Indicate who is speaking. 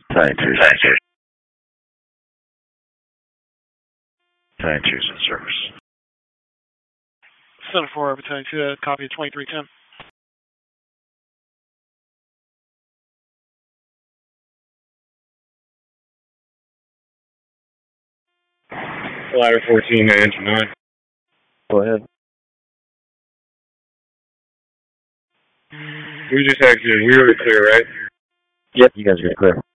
Speaker 1: Battalion 2's in service. Battalion 2's in service.
Speaker 2: Center 4, Battalion 2, copy 2310.
Speaker 3: Ladder 14, engine 9.
Speaker 1: Go ahead.
Speaker 3: We just exited. We were clear, right?
Speaker 1: Yep, you guys are clear.